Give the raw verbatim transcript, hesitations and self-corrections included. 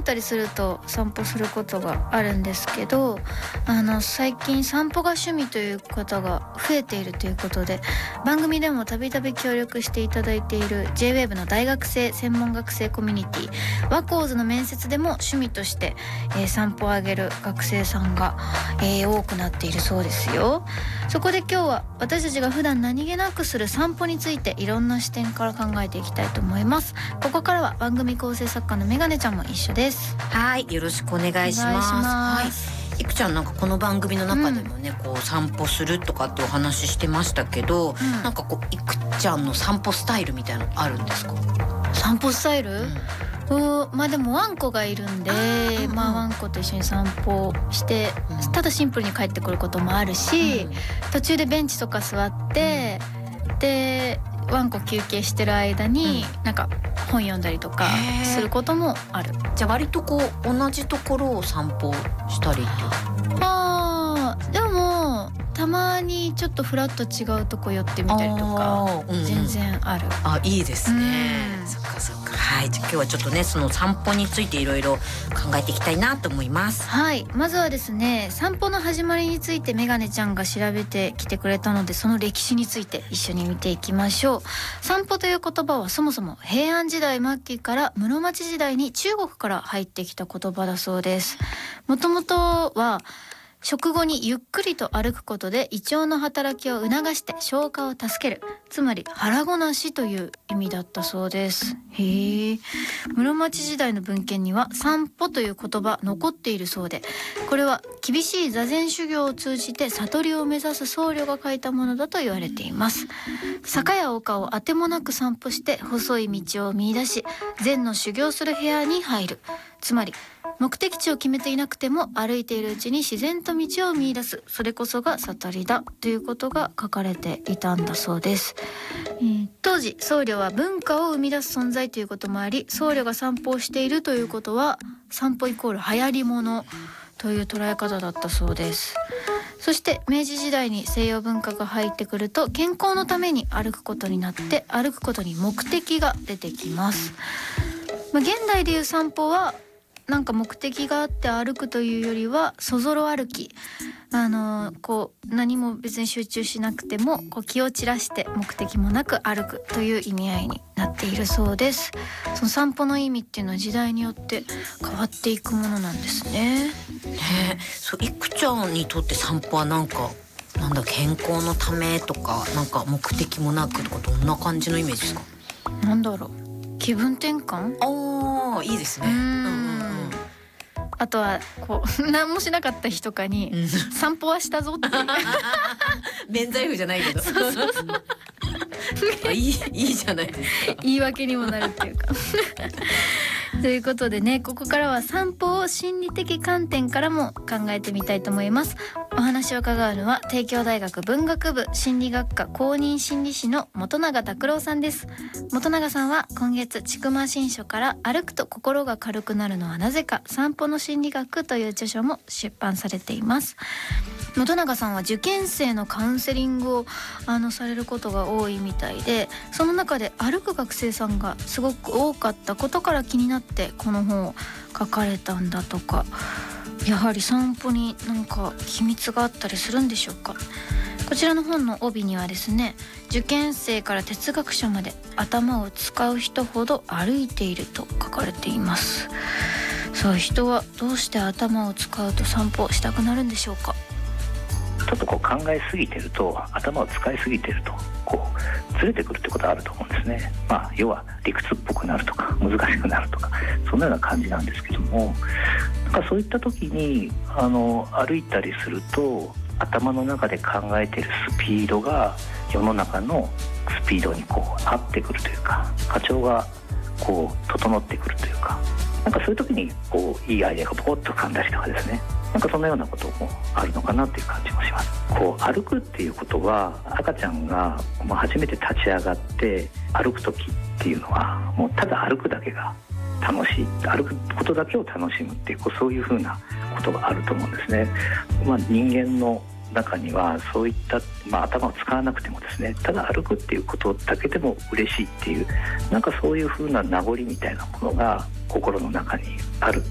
ったりすると散歩することがあるんですけど、あの最近散歩が趣味という方が増えているということで、番組でもたびたび協力していただいている ジェイウェーブ の大学生専門学生コミュニティワコーズの面接でも趣味として、えー、散歩をあげる学生さんが、えー、多くなっているそうですよ。そこで今日は私たちが普段何気なくする散歩についていろんな視点から考えていきたいと思います。ここからは番組構成作家のメガネちゃんも一緒です。 はい、よろしくお願いします。 お願いします。 はい、いくちゃん、なんかこの番組の中でもね、うん、こう散歩するとかってお話ししてましたけど、うん、なんかこういくちゃんの散歩スタイルみたいなのあるんですか？ 散歩スタイル、うん、おまあでもワンコがいるんで、あ、まあワンコと一緒に散歩して、うん、ただシンプルに帰ってくることもあるし、うん、途中でベンチとか座って、うん、でワンコ休憩してる間に、うん、なんか本読んだりとかすることもある。 じゃあ割とこう同じところを散歩したりって。 あー、でもたまにちょっとフラッと違うとこ寄ってみたりとか、うん、全然ある。 あ、いいですね、うん、そっかそっか。はい、じゃあ今日はちょっとね、その散歩についていろいろ考えていきたいなと思います。 はい、まずはですね、散歩の始まりについてメガネちゃんが調べてきてくれたので、その歴史について一緒に見ていきましょう。散歩という言葉はそもそも平安時代末期から室町時代に中国から入ってきた言葉だそうです。もともとは食後にゆっくりと歩くことで胃腸の働きを促して消化を助ける、つまり腹ごなしという意味だったそうです。へえ。室町時代の文献には散歩という言葉残っているそうで、これは厳しい座禅修行を通じて悟りを目指す僧侶が書いたものだと言われています。坂や丘をあてもなく散歩して細い道を見出し、禅の修行する部屋に入る、つまり目的地を決めていなくても歩いているうちに自然と道を見出す、それこそが悟りだということが書かれていたんだそうです。えー、当時僧侶は文化を生み出す存在ということもあり、僧侶が散歩をしているということは散歩イコール流行り物という捉え方だったそうです。そして明治時代に西洋文化が入ってくると、健康のために歩くことになって、歩くことに目的が出てきます。まあ、現代でいう散歩はなんか目的があって歩くというよりはそぞろ歩き、あのー、こう何も別に集中しなくてもこう気を散らして目的もなく歩くという意味合いになっているそうです。その散歩の意味っていうのは時代によって変わっていくものなんですね。 ねえ、そう、いくちゃんにとって散歩はなんかなんだ、健康のためとか、なんか目的もなくとか、どんな感じのイメージですか？ なんだろう、気分転換。 ああ、いいですね。うんうんうん。 あとはこう何もしなかった日とかに、うん、散歩はしたぞって免罪符じゃないけどそうそうそうあ、いい、いいじゃないですか。 言い訳にもなるっていうかということでね、ここからは散歩を心理的観点からも考えてみたいと思います。お話を伺うのは帝京大学文学部心理学科公認心理師の本永拓郎さんです。本永さんは今月千曲新書から歩くと心が軽くなるのはなぜか、散歩の心理学という著書も出版されています。本永さんは受験生のカウンセリングをあのされることが多いみたいで、その中で歩く学生さんがすごく多かったことから気になってこの本を書かれたんだとか。やはり散歩になんか秘密があったりするんでしょうか。こちらの本の帯にはですね、受験生から哲学者まで頭を使う人ほど歩いていると書かれています。さあ、人はどうして頭を使うと散歩したくなるんでしょうか。 ちょっとこう考えすぎてると、頭を使いすぎてるとこうずれてくるってことがあると思うんですね。まあ要は理屈っぽくなるとか難しくなるとか、そんなような感じなんですけども、なんかそういった時にあの歩いたりすると、頭の中で考えているスピードが世の中のスピードにこう合ってくるというか、波長がこう整ってくるというか、なんかそういう時にこういいアイデアがポコッと浮かんだりとかですね、なんかそんなようなこともあるのかなという感じもします。こう歩くっていうことは、赤ちゃんがもう初めて立ち上がって歩く時っていうのは、もうただ歩くだけが楽しい、歩くことだけを楽しむっていう、そういうふうなことがあると思うんですね。まあ、人間の中にはそういった、まあ、頭を使わなくてもですね、ただ歩くっていうことだけでも嬉しいっていう、なんかそういうふうな名残みたいなものが心の中にある